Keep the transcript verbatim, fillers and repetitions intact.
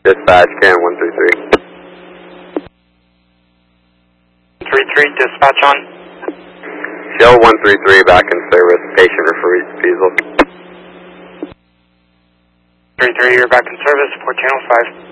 Dispatch, Can one three three. three three, dispatch on. Shell one three three back in service, patient refusal. three three, you're back in service, four channel five.